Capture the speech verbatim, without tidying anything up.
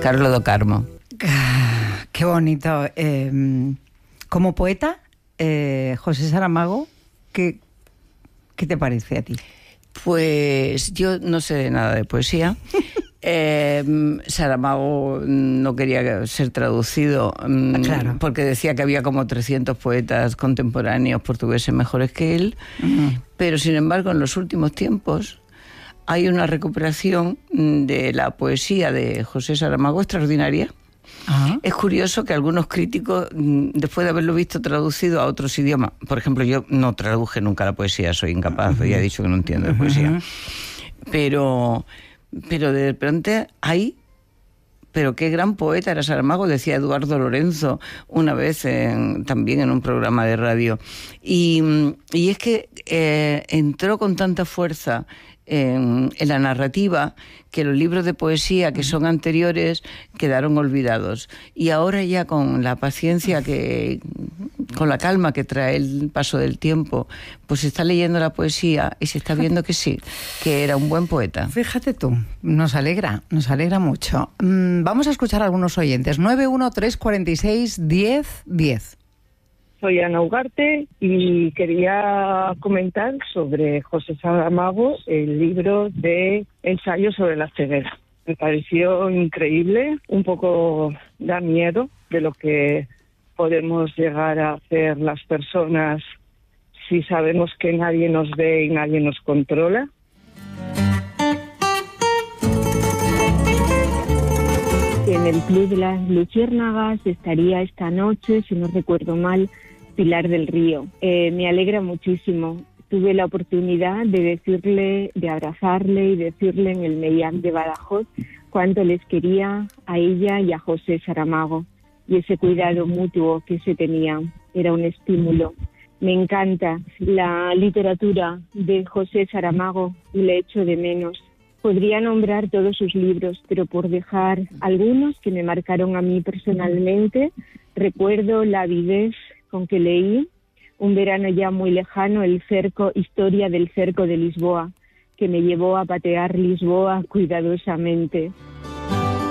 Carlos do Carmo. Qué bonito. Eh, como poeta, eh, José Saramago, ¿qué, ¿qué te parece a ti? Pues yo no sé nada de poesía. Eh, Saramago no quería ser traducido, claro, porque decía que había como trescientos poetas contemporáneos portugueses mejores que él. Uh-huh. Pero sin embargo, en los últimos tiempos hay una recuperación de la poesía de José Saramago extraordinaria. Uh-huh. Es curioso que algunos críticos, después de haberlo visto traducido a otros idiomas, por ejemplo, yo no traduje nunca la poesía, soy incapaz, uh-huh. ya he dicho que no entiendo de poesía, uh-huh. pero, pero de repente hay, pero qué gran poeta era Saramago, decía Eduardo Lorenzo una vez en, también en un programa de radio, y, y es que eh, entró con tanta fuerza En, en la narrativa, que los libros de poesía que son anteriores quedaron olvidados, y ahora ya con la paciencia que, con la calma que trae el paso del tiempo, pues se está leyendo la poesía y se está viendo que sí, que era un buen poeta. Fíjate tú, nos alegra, nos alegra mucho. Mm, vamos a escuchar a algunos oyentes. nueve uno tres cuatro seis diez diez. Soy Ana Ugarte y quería comentar sobre José Saramago el libro de Ensayo sobre la ceguera. Me pareció increíble, un poco da miedo de lo que podemos llegar a hacer las personas si sabemos que nadie nos ve y nadie nos controla. En el Club de las Luciérnagas estaría esta noche, si no recuerdo mal, Pilar del Río. Eh, me alegra muchísimo. Tuve la oportunidad de decirle, de abrazarle y decirle en el Meiac de Badajoz cuánto les quería a ella y a José Saramago. Y ese cuidado mutuo que se tenían era un estímulo. Me encanta la literatura de José Saramago y le echo de menos. Podría nombrar todos sus libros, pero por dejar algunos que me marcaron a mí personalmente, recuerdo la avidez con que leí, un verano ya muy lejano, el cerco, Historia del cerco de Lisboa, que me llevó a patear Lisboa cuidadosamente.